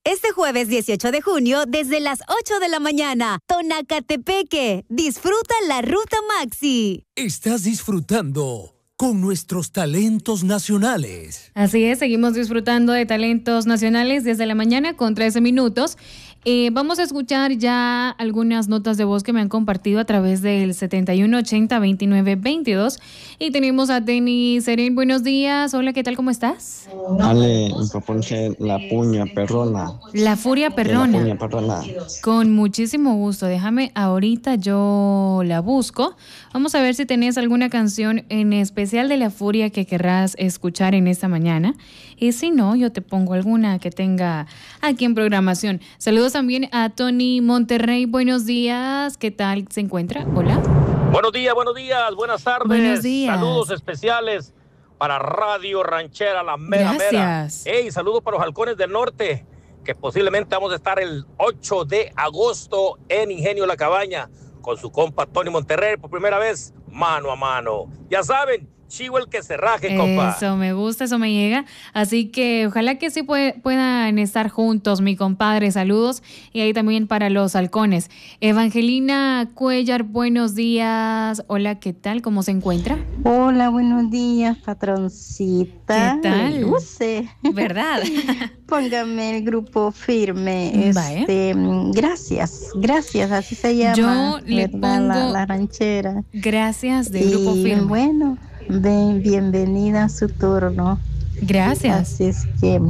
Este jueves 18 de junio, desde las 8 de la mañana, Tonacatepeque. Disfruta la Ruta Maxi. Estás disfrutando con nuestros talentos nacionales. Así es, seguimos disfrutando de talentos nacionales desde la mañana con 13 minutos. Vamos a escuchar ya algunas notas de voz que me han compartido a través del 7180-2922. Y tenemos a Denis Seren. Buenos días. Hola, ¿qué tal? ¿Cómo estás? Ale, me propone la puña perrona. La furia perrona. La puña perrona. Con muchísimo gusto. Déjame ahorita yo la busco. Vamos a ver si tenés alguna canción en especial de la furia que querrás escuchar en esta mañana. Y si no, yo te pongo alguna que tenga aquí en programación. Saludos también a Tony Monterrey. Buenos días. ¿Qué tal se encuentra? Hola. Buenos días, buenas tardes. Buenos días. Saludos especiales para Radio Ranchera, la mera Gracias. mera. Hey, saludos para los halcones del norte, que posiblemente vamos a estar el 8 de agosto en Ingenio La Cabaña con su compa Tony Monterrey por primera vez, mano a mano. Ya saben, chivo el que se raje, compa. Eso me gusta, eso me llega. Así que ojalá que sí puedan estar juntos, mi compadre. Saludos. Y ahí también para los halcones. Evangelina Cuellar, buenos días. Hola, ¿qué tal? ¿Cómo se encuentra? Hola, buenos días, patroncita. ¿Qué tal? Me luce. ¿Verdad? Póngame el grupo firme. Gracias, así se llama. Yo le ¿verdad? pongo la ranchera. Gracias del grupo firme. Bueno, bienvenida a su turno. Gracias. Así es que,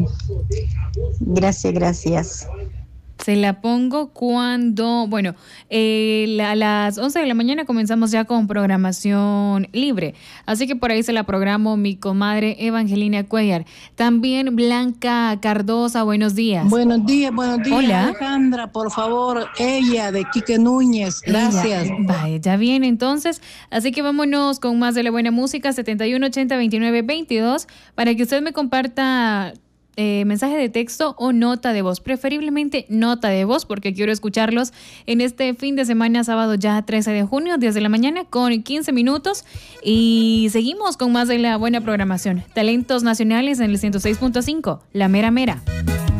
gracias. Se la pongo cuando, a las 11 de la mañana comenzamos ya con programación libre. Así que por ahí se la programo mi comadre Evangelina Cuellar. También Blanca Cardosa, buenos días. Buenos días. Hola. Alejandra, por favor, ella de Quique Núñez. Gracias. Vaya, ya viene entonces. Así que vámonos con más de la buena música, 7180-2922, para que usted me comparta mensaje de texto o nota de voz, preferiblemente nota de voz, porque quiero escucharlos en este fin de semana, sábado ya 13 de junio, 10 de la mañana con 15 minutos, y seguimos con más de la buena programación. Talentos nacionales en el 106.5, La Mera Mera.